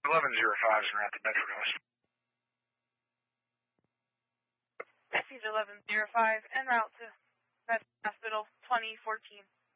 1105 is en route to Bedford Hospital. Refuge 1105 en route to Bedford Hospital 2014.